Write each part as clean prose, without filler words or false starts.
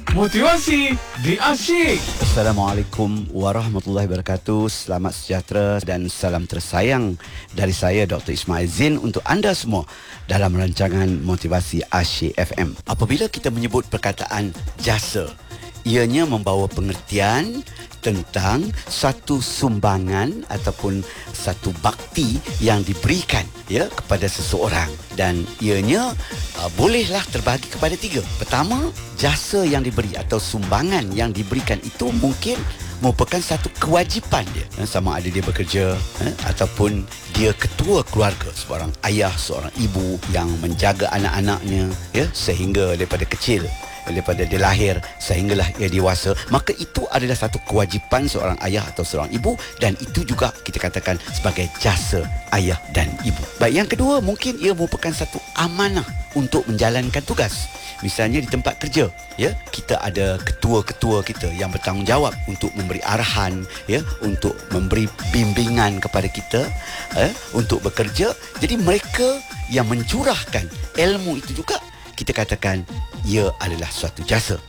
Motivasi di Asyik. Assalamualaikum warahmatullahi wabarakatuh. Selamat sejahtera dan salam tersayang dari saya Dr. Ismail Zain untuk anda semua dalam rancangan Motivasi Asyik FM. Apabila kita menyebut perkataan jasa, ianya membawa pengertian tentang satu sumbangan ataupun satu bakti yang diberikan kepada seseorang, dan ianya bolehlah terbahagi kepada tiga. Pertama, jasa yang diberi atau sumbangan yang diberikan itu mungkin merupakan satu kewajipan dia, sama ada dia bekerja ataupun dia ketua keluarga, seorang ayah, seorang ibu yang menjaga anak-anaknya sehingga daripada kecil, daripada dia lahir sehinggalah ia dewasa, maka itu adalah satu kewajipan seorang ayah atau seorang ibu, dan itu juga kita katakan sebagai jasa ayah dan ibu. Baik, yang kedua, mungkin ia merupakan satu amanah untuk menjalankan tugas. Misalnya di tempat kerja, kita ada ketua-ketua kita yang bertanggungjawab untuk memberi arahan, untuk memberi bimbingan kepada kita untuk bekerja. Jadi mereka yang mencurahkan ilmu itu juga kita katakan ia adalah suatu jasa,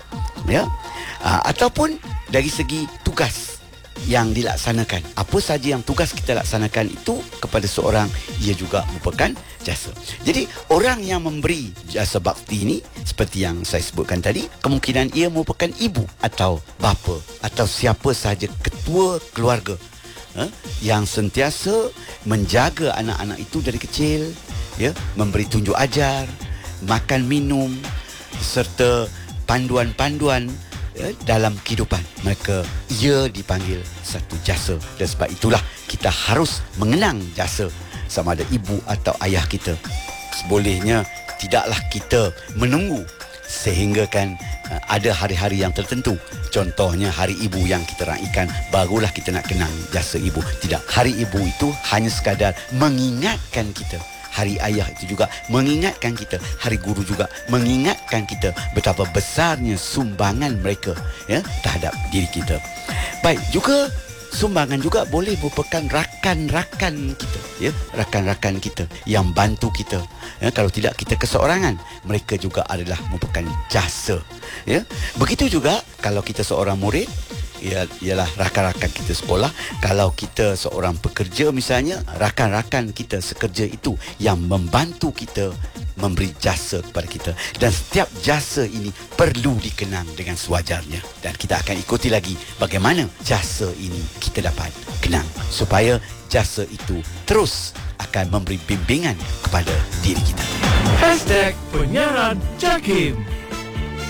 ataupun dari segi tugas yang dilaksanakan, apa saja yang tugas kita laksanakan itu kepada seorang, ia juga merupakan jasa. Jadi orang yang memberi jasa bakti ini, seperti yang saya sebutkan tadi, kemungkinan ia merupakan ibu atau bapa atau siapa sahaja ketua keluarga yang sentiasa menjaga anak-anak itu dari kecil, memberi tunjuk ajar, makan minum serta panduan-panduan dalam kehidupan mereka. Ia dipanggil satu jasa, dan sebab itulah kita harus mengenang jasa sama ada ibu atau ayah kita. Sebolehnya tidaklah kita menunggu sehingga ada hari-hari yang tertentu, contohnya hari ibu yang kita raikan, barulah kita nak kenang jasa ibu. Tidak, hari ibu itu hanya sekadar mengingatkan kita. Hari ayah itu juga mengingatkan kita. Hari guru juga mengingatkan kita betapa besarnya sumbangan mereka terhadap diri kita. Baik, juga sumbangan juga boleh merupakan rakan-rakan kita, rakan-rakan kita yang bantu kita. Kalau tidak kita keseorangan, mereka juga adalah merupakan jasa. Begitu juga kalau kita seorang murid, ialah rakan-rakan kita sekolah. Kalau kita seorang pekerja misalnya, rakan-rakan kita sekerja itu yang membantu kita, memberi jasa kepada kita. Dan setiap jasa ini perlu dikenang dengan sewajarnya. Dan kita akan ikuti lagi bagaimana jasa ini kita dapat kenang, supaya jasa itu terus akan memberi bimbingan kepada diri kita. #penyiaran Jakim.